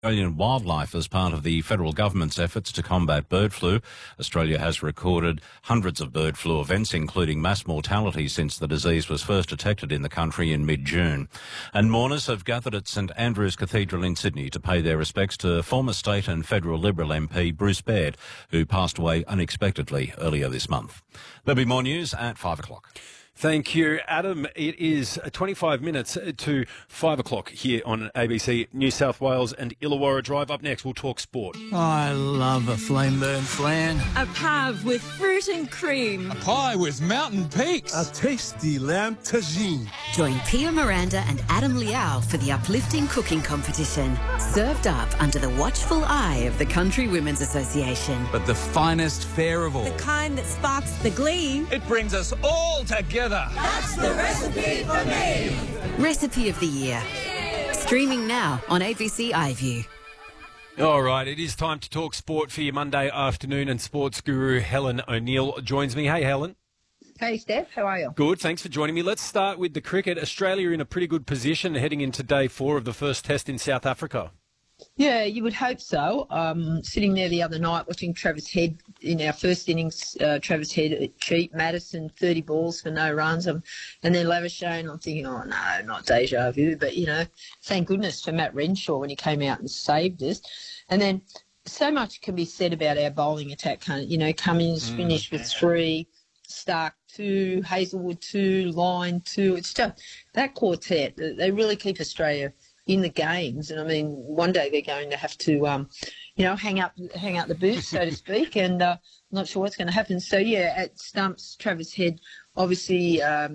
Australian wildlife as part of the federal government's efforts to combat bird flu. Australia has recorded hundreds of bird flu events, including mass mortality since the disease was first detected in the country in mid-June. And mourners have gathered at St Andrew's Cathedral in Sydney to pay their respects to former state and federal Liberal MP Bruce Baird, who passed away unexpectedly earlier this month. There'll be more news at 5 o'clock. Thank you, Adam. It is 25 minutes to 5 o'clock here on ABC New South Wales and Illawarra Drive. Up next, we'll talk sport. I love a flame-burn flan. A pave with fruit and cream. A pie with mountain peaks. A tasty lamb tagine. Join Pia Miranda and Adam Liao for the uplifting cooking competition. Served up under the watchful eye of the Country Women's Association. But the finest fare of all. The kind that sparks the glee. It brings us all together. That's the recipe for me. Recipe of the Year. Streaming now on ABC iView. All right, it is time to talk sport for your Monday afternoon, and sports guru Helen O'Neill joins me. Hey, Helen. Hey, Steph. How are you? Good, thanks for joining me. Let's start with the cricket. Australia in a pretty good position heading into day 4 of the first test in South Africa. Yeah, you would hope so. Sitting there the other night watching Travis Head in our first innings, Travis Head cheat, Madison 30 balls for no runs, and then Lavishane, I'm thinking, oh no, not deja vu, but thank goodness for Matt Renshaw when he came out and saved us. And then so much can be said about our bowling attack. Cummins finished with 3, Stark 2, Hazelwood 2, Lyon 2. It's just that quartet. They really keep Australia in the games, and I mean, one day they're going to have to, hang out the boots, so to speak, and I'm not sure what's going to happen. So yeah, at stumps, Travis Head obviously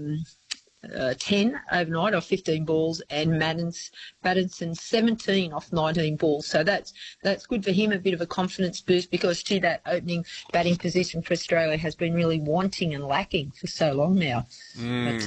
10 overnight off 15 balls, and Madison 17 off 19 balls. So that's good for him, a bit of a confidence boost, because that opening batting position for Australia has been really wanting and lacking for so long now. But,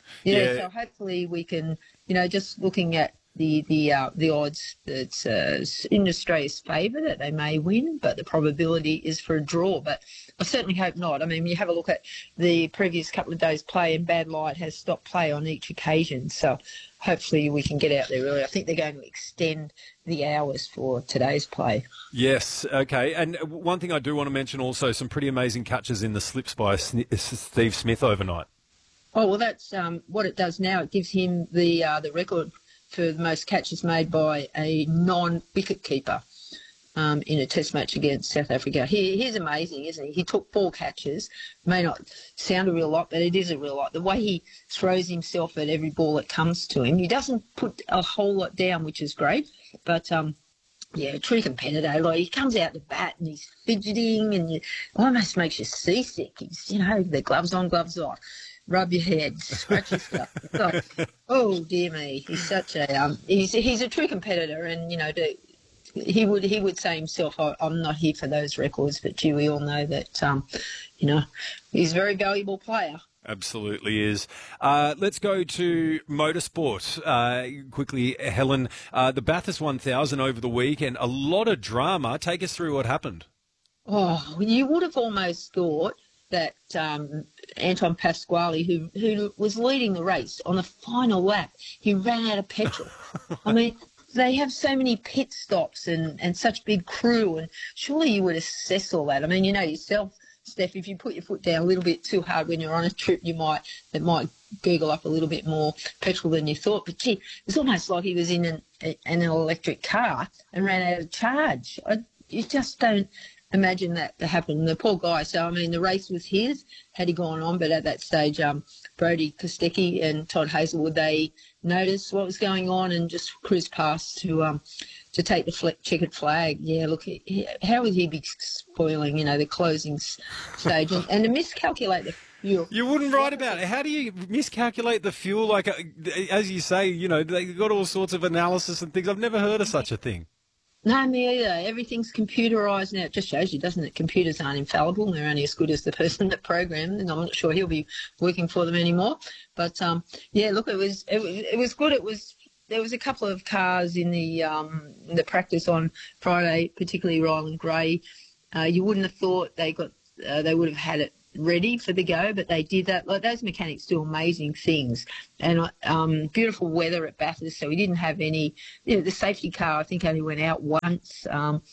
so hopefully we can, just looking at the odds that's in Australia's favour that they may win, but the probability is for a draw. But I certainly hope not. I mean, you have a look at the previous couple of days' play, and bad light has stopped play on each occasion. So hopefully we can get out there early. I think they're going to extend the hours for today's play. Yes, okay. And one thing I do want to mention also, some pretty amazing catches in the slips by Steve Smith overnight. Oh, well, that's what it does now. It gives him the record for the most catches made by a non-wicket keeper in a test match against South Africa. He's amazing, isn't he? He took 4 catches. May not sound a real lot, but it is a real lot. The way he throws himself at every ball that comes to him, he doesn't put a whole lot down, which is great. But, true competitor. Like, he comes out to bat and he's fidgeting, and it almost makes you seasick. He's, the gloves on, gloves off. Rub your head, scratch your stuff. Oh dear me, he's such a he's a true competitor, and he would say himself, I'm not here for those records, but we all know that he's a very valuable player. Absolutely is. Let's go to motorsport quickly, Helen. The Bathurst 1000 over the weekend, a lot of drama. Take us through what happened. Oh, you would have almost thought that Anton Pasquale, who was leading the race, on the final lap, he ran out of petrol. I mean, they have so many pit stops and such big crew, and surely you would assess all that. I mean, yourself, Steph, if you put your foot down a little bit too hard when you're on a trip, it might gurgle up a little bit more petrol than you thought. But gee, it's almost like he was in an electric car and ran out of charge. You just don't imagine that to happen. The poor guy. So, I mean, the race was his, had he gone on, but at that stage, Brody Kostecki and Todd Hazelwood, they noticed what was going on and just cruised past to take the checkered flag. Yeah, look, how would he be spoiling, the closing stage and to miscalculate the fuel? You wouldn't write about it. How do you miscalculate the fuel? Like, as you say, they've got all sorts of analysis and things. I've never heard of such a thing. No, me either. Everything's computerised now. It just shows you, doesn't it? Computers aren't infallible. They're only as good as the person that programmed them, and I'm not sure he'll be working for them anymore. But, look, it was good. There was a couple of cars in the practice on Friday, particularly Ryland Gray. You wouldn't have thought they would have had it ready for the go, but they did that. Like, those mechanics do amazing things. And beautiful weather at Bathurst, so we didn't have any. The safety car, I think, only went out once.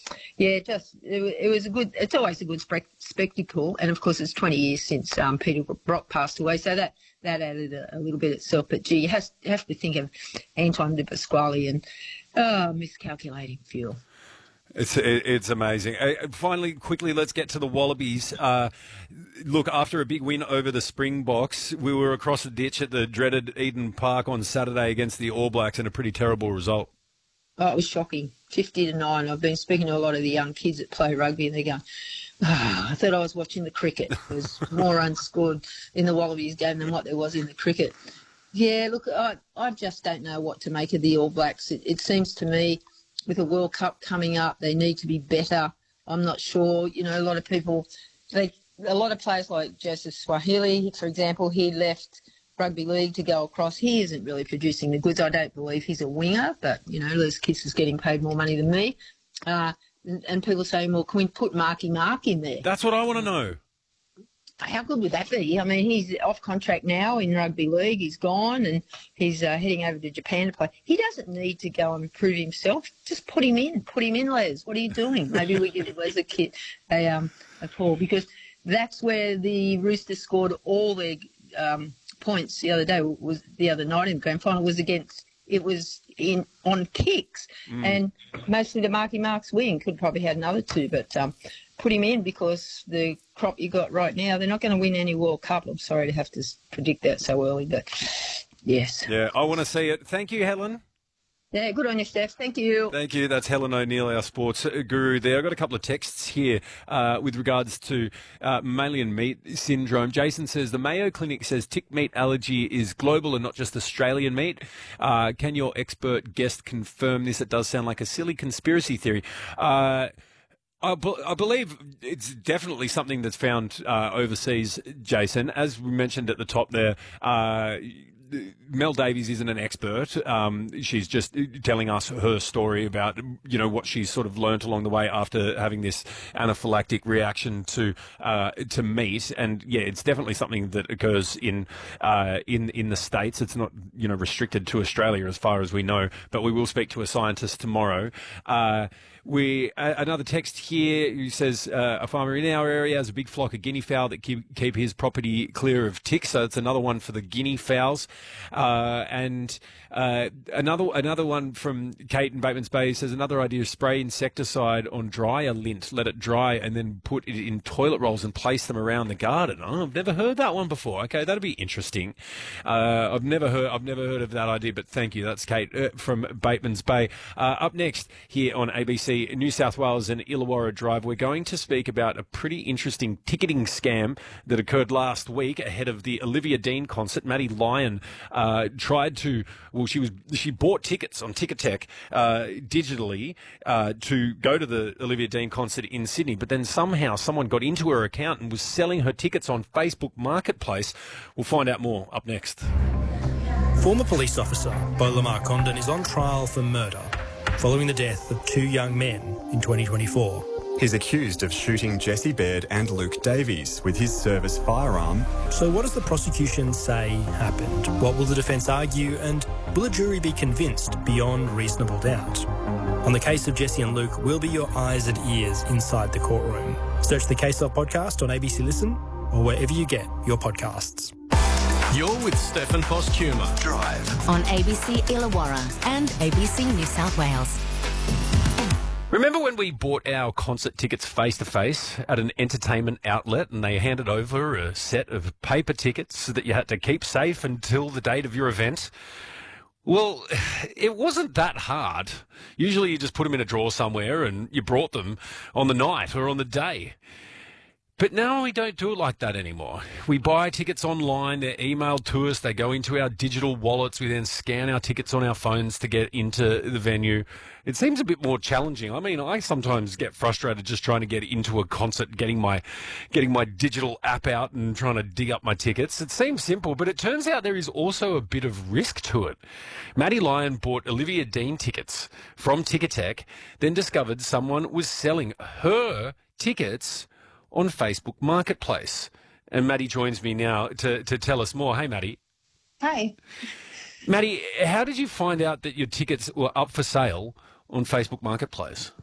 It was a good. It's always a good spectacle, and of course, it's 20 years since Peter Brock passed away, so that added a little bit itself. But gee, you have to think of Anton de Pasquale and miscalculating fuel. It's amazing. Finally, quickly, let's get to the Wallabies. Look, after a big win over the Springboks, we were across the ditch at the dreaded Eden Park on Saturday against the All Blacks, and a pretty terrible result. Oh, it was shocking. 50-9. I've been speaking to a lot of the young kids that play rugby, and they're going, I thought I was watching the cricket. There's more unscored in the Wallabies game than what there was in the cricket. Yeah, look, I just don't know what to make of the All Blacks. It seems to me, with the World Cup coming up, they need to be better. I'm not sure. A lot of people, a lot of players like Joseph Swahili, for example, he left rugby league to go across. He isn't really producing the goods. I don't believe he's a winger, but, Liz Kiss is getting paid more money than me. And people are saying, well, can we put Marky Mark in there? That's what I want to know. How good would that be? I mean, he's off contract now in rugby league. He's gone and he's heading over to Japan to play. He doesn't need to go and prove himself. Just put him in. Put him in, Les. What are you doing? Maybe we give Les a call, because that's where the Roosters scored all their points the other night in the grand final was on kicks, and mostly the Marky Marks win. Could probably had another two, but put him in, because the crop you got right now, they're not going to win any World Cup. I'm sorry to have to predict that so early, but yes. Yeah, I want to see it. Thank you, Helen. Yeah, good on you, Steph. Thank you. Thank you. That's Helen O'Neill, our sports guru there. I've got a couple of texts here with regards to mammalian meat syndrome. Jason says, the Mayo Clinic says tick meat allergy is global and not just Australian meat. Can your expert guest confirm this? It does sound like a silly conspiracy theory. I believe it's definitely something that's found overseas, Jason. As we mentioned at the top there, Mel Davies isn't an expert. She's just telling us her story about, what she's sort of learnt along the way after having this anaphylactic reaction to meat. And yeah, it's definitely something that occurs in the States. It's not, restricted to Australia as far as we know, but we will speak to a scientist tomorrow. Another text here who says a farmer in our area has a big flock of guinea fowl that keep his property clear of ticks. So it's another one for the guinea fowls. And another one from Kate in Bateman's Bay says another idea is spray insecticide on dryer lint, let it dry, and then put it in toilet rolls and place them around the garden. Oh, I've never heard that one before. Okay, that'd be interesting. I've never heard of that idea, but thank you. That's Kate from Bateman's Bay. Up next here on ABC New South Wales and Illawarra Drive, we're going to speak about a pretty interesting ticketing scam that occurred last week ahead of the Olivia Dean concert. Maddie Lyon she bought tickets on Ticketek digitally to go to the Olivia Dean concert in Sydney, but then somehow someone got into her account and was selling her tickets on Facebook Marketplace. We'll find out more up next. Former police officer Beau Lamar Condon is on trial for murder following the death of two young men in 2024. He's accused of shooting Jesse Baird and Luke Davies with his service firearm. So what does the prosecution say happened? What will the defence argue, and will a jury be convinced beyond reasonable doubt? On the case of Jesse and Luke, we'll be your eyes and ears inside the courtroom. Search the Case Of podcast on ABC Listen or wherever you get your podcasts. You're with Stefan Postuma. Drive. On ABC Illawarra and ABC New South Wales. Remember when we bought our concert tickets face-to-face at an entertainment outlet and they handed over a set of paper tickets that you had to keep safe until the date of your event? Well, it wasn't that hard. Usually you just put them in a drawer somewhere and you brought them on the night or on the day. But now we don't do it like that anymore. We buy tickets online, they're emailed to us, they go into our digital wallets, we then scan our tickets on our phones to get into the venue. It seems a bit more challenging. I mean, I sometimes get frustrated just trying to get into a concert, getting my digital app out and trying to dig up my tickets. It seems simple, but it turns out there is also a bit of risk to it. Maddie Lyon bought Olivia Dean tickets from Ticketek, then discovered someone was selling her tickets on Facebook Marketplace. And Maddie joins me now to tell us more. Hey, Maddie. Hey. Maddie, how did you find out that your tickets were up for sale on Facebook Marketplace?